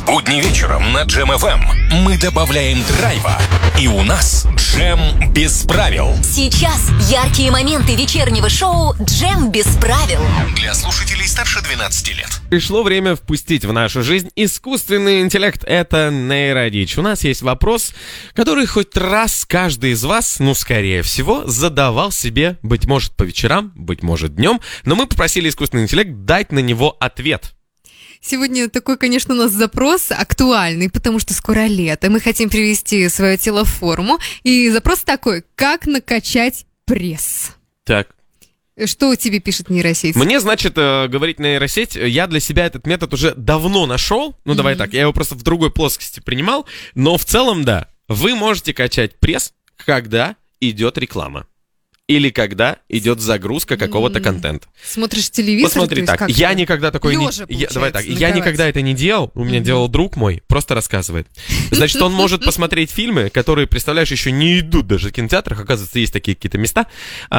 будни вечером на Джем FM мы добавляем драйва. И у нас Джем без правил. Сейчас яркие моменты вечернего шоу «Джем без правил». Для слушателей старше 12 лет. Пришло время впустить в нашу жизнь искусственный интеллект. Это нейродичь. У нас есть вопрос, который хоть раз каждый из вас, скорее всего, задавал себе, быть может, по вечерам, быть может, днем. Но мы попросили искусственный интеллект дать на него ответ. Сегодня такой, конечно, у нас запрос актуальный, потому что скоро лето. Мы хотим привести свое тело в форму. И запрос такой: как накачать пресс? Так. Что тебе пишет нейросеть? Мне, значит, говорить нейросеть, я для себя этот метод уже давно нашел. Давай так, я его просто в другой плоскости принимал. Но в целом, да, вы можете качать пресс, когда идет реклама. Или когда идет загрузка какого-то контента. Смотришь телевизор? Посмотри так, я никогда такой Давай так, я никогда это не делал. У меня делал друг мой, просто рассказывает. Значит, он может посмотреть фильмы, которые, представляешь, еще не идут даже в кинотеатрах. Оказывается, есть такие какие-то места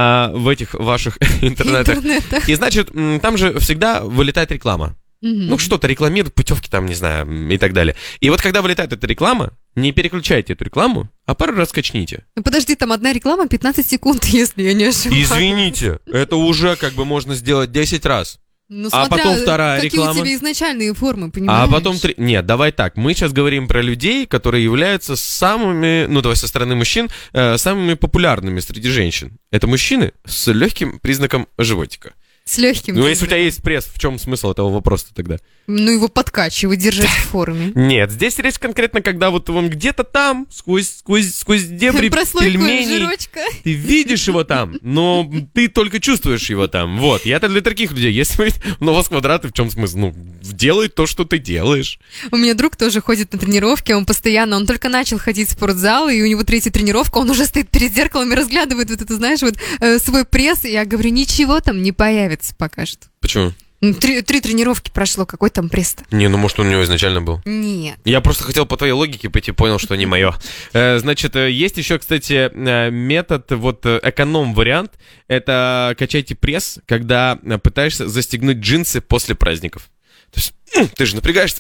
в этих ваших интернетах. И, значит, там же всегда вылетает реклама. Что-то рекламируют, путевки там, не знаю, и так далее. И вот когда вылетает эта реклама, не переключайте эту рекламу, а пару раз качните. Подожди, там одна реклама 15 секунд, если я не ошибаюсь. Извините, это уже можно сделать 10 раз. А потом вторая реклама. Какие у тебя изначальные формы, понимаешь? А потом Нет, давай так, мы сейчас говорим про людей, которые являются самыми, давай со стороны мужчин, самыми популярными среди женщин. Это мужчины с легким признаком животика. С легким. Если у тебя есть пресс, в чем смысл этого вопроса тогда? Его подкачивать, держать в форме. Нет, здесь речь конкретно, когда вот он где-то там, сквозь дебри пельменей, жирочка. Ты видишь его там, но ты только чувствуешь его там. Вот, я-то для таких людей. Если у вас квадраты, в чем смысл? Делай то, что ты делаешь. У меня друг тоже ходит на тренировки, он только начал ходить в спортзал, и у него 3-я тренировка, он уже стоит перед зеркалом и разглядывает свой пресс, и я говорю, ничего там не появится пока что. Почему? 3 тренировки прошло, какой там пресс-то? Может, он у него изначально был? Нет. Я просто хотел по твоей логике пойти, понял, что не мое. Значит, есть еще, кстати, метод, эконом-вариант. Это качайте пресс, когда пытаешься застегнуть джинсы после праздников. То есть, ты же напрягаешься.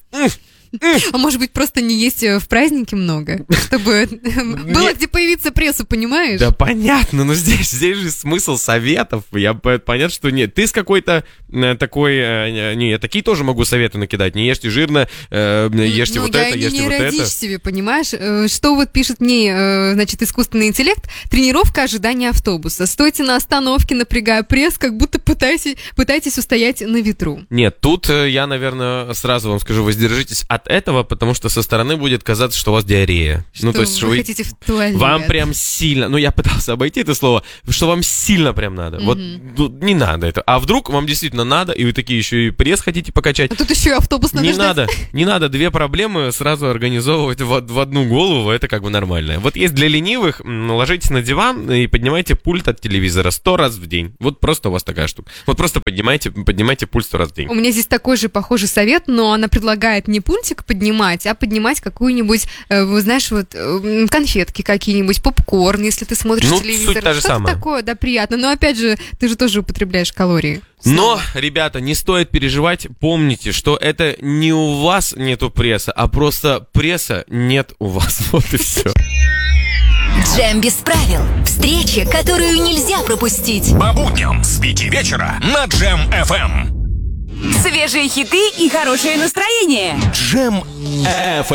А может быть, просто не есть в празднике много, чтобы было где появиться прессу, понимаешь? Да понятно, но здесь же смысл советов. Понятно, что нет. Ты с какой-то такой... я такие тоже могу советы накидать. Не ешьте жирно, ешьте вот это, ешьте вот это. Я не родишь себе, понимаешь? Что пишет мне, значит, искусственный интеллект? Тренировка ожидания автобуса. Стойте на остановке, напрягая пресс, как будто пытаетесь устоять на ветру. Нет, тут я, наверное, сразу вам скажу, воздержитесь от этого, потому что со стороны будет казаться, что у вас диарея. То есть вы хотите в туалет. Вам прям сильно, я пытался обойти это слово, что вам сильно прям надо. Вот не надо это. А вдруг вам действительно надо, и вы такие еще и пресс хотите покачать. А тут еще и автобус надо ждать. Не надо 2 проблемы сразу организовывать в одну голову, это нормально. Вот есть для ленивых, ложитесь на диван и поднимайте пульт от телевизора 100 раз в день. Вот просто у вас такая штука. Вот просто поднимайте пульт 100 раз в день. У меня здесь такой же похожий совет, но она предлагает не пультик поднимать, а поднимать какую-нибудь, конфетки какие-нибудь, попкорн, если ты смотришь телевизор. Суть та же самая. Что-то такое, да, приятно. Но опять же, ты же тоже употребляешь калории. Но, ребята, не стоит переживать. Помните, что это не у вас нету пресса, а просто пресса нет у вас. Вот и все. Джем без правил. Встреча, которую нельзя пропустить. По будням с 5 вечера на Джем FM. Свежие хиты и хорошее настроение. Джем FM.